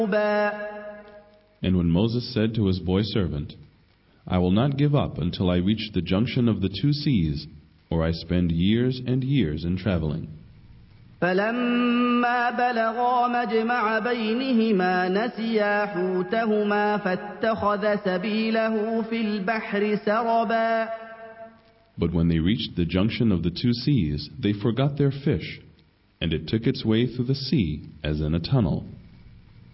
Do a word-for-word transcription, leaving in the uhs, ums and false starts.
And when Moses said to his boy servant, I will not give up until I reach the junction of the two seas, or I spend years and years in traveling. فلما بلغا مجمع بينهما نسيا حوتهما فاتخذ سبيله في البحر سربا. But when they reached the junction of the two seas, they forgot their fish, and it took its way through the sea as in a tunnel.